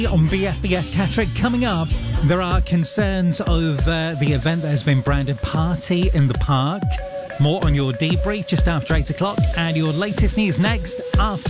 On BFBS Catterick coming up, there are concerns of the event that has been branded Party in the Park. More on your debrief just after 8 o'clock, and your latest news next after